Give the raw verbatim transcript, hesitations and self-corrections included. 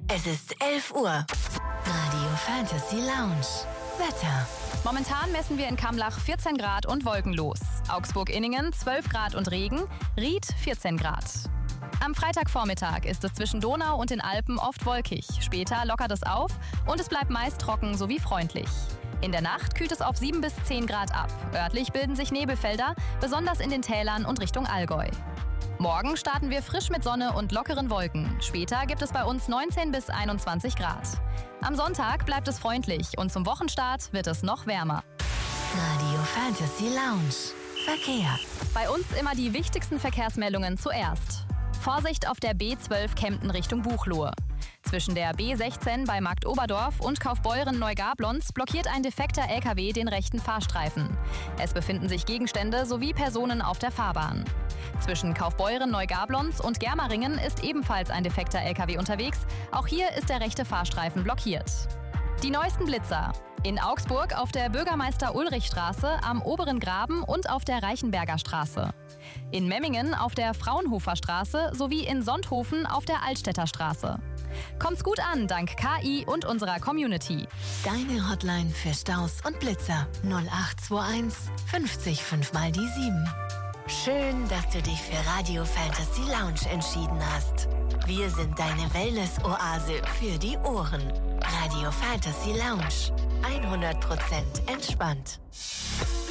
Es ist elf Uhr. Radio Fantasy Lounge. Wetter. Momentan messen wir in Kamlach vierzehn Grad und wolkenlos. Augsburg-Inningen zwölf Grad und Regen, Ried vierzehn Grad. Am Freitagvormittag ist es zwischen Donau und den Alpen oft wolkig. Später lockert es auf und es bleibt meist trocken sowie freundlich. In der Nacht kühlt es auf sieben bis zehn Grad ab. Örtlich bilden sich Nebelfelder, besonders in den Tälern und Richtung Allgäu. Morgen starten wir frisch mit Sonne und lockeren Wolken. Später gibt es bei uns neunzehn bis einundzwanzig Grad. Am Sonntag bleibt es freundlich und zum Wochenstart wird es noch wärmer. Radio Fantasy Lounge. Verkehr. Bei uns immer die wichtigsten Verkehrsmeldungen zuerst. Vorsicht auf der B zwölf Kempten Richtung Buchloe. Zwischen der B sechzehn bei Markt Oberdorf und Kaufbeuren-Neugablonz blockiert ein defekter L K W den rechten Fahrstreifen. Es befinden sich Gegenstände sowie Personen auf der Fahrbahn. Zwischen Kaufbeuren-Neugablonz und Germeringen ist ebenfalls ein defekter L K W unterwegs. Auch hier ist der rechte Fahrstreifen blockiert. Die neuesten Blitzer. In Augsburg auf der Bürgermeister-Ulrich-Straße, am Oberen Graben und auf der Reichenberger Straße. In Memmingen auf der Fraunhofer Straße sowie in Sonthofen auf der Altstädter Straße. Kommt's gut an, dank K I und unserer Community. Deine Hotline für Staus und Blitzer null acht zwei eins fünfzig fünf mal die sieben. Schön, dass du dich für Radio Fantasy Lounge entschieden hast. Wir sind deine Wellness-Oase für die Ohren. Radio Fantasy Lounge. hundert Prozent entspannt.